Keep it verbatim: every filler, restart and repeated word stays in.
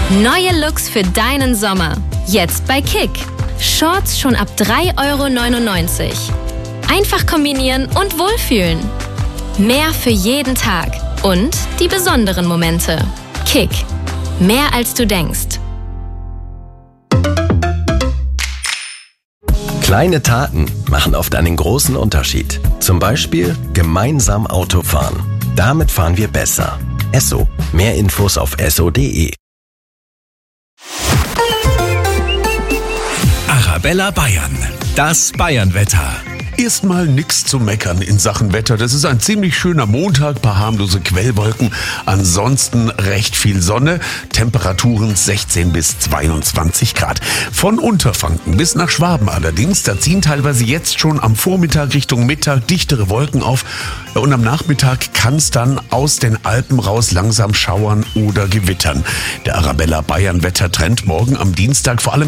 Neue Looks für deinen Sommer. Jetzt bei Kick. Shorts schon ab drei Euro neunundneunzig. Einfach kombinieren und wohlfühlen. Mehr für jeden Tag. Und die besonderen Momente. Kick. Mehr als du denkst. Kleine Taten machen oft einen großen Unterschied. Zum Beispiel gemeinsam Auto fahren. Damit fahren wir besser. Esso. Mehr Infos auf esso punkt de. Arabella Bayern. Das Bayernwetter. Erstmal nix zu meckern in Sachen Wetter. Das ist ein ziemlich schöner Montag, paar harmlose Quellwolken. Ansonsten recht viel Sonne. Temperaturen sechzehn bis zweiundzwanzig Grad. Von Unterfranken bis nach Schwaben allerdings. Da ziehen teilweise jetzt schon am Vormittag Richtung Mittag dichtere Wolken auf. Und am Nachmittag kann es dann aus den Alpen raus langsam schauern oder gewittern. Der Arabella Bayern Wettertrend morgen am Dienstag vor allem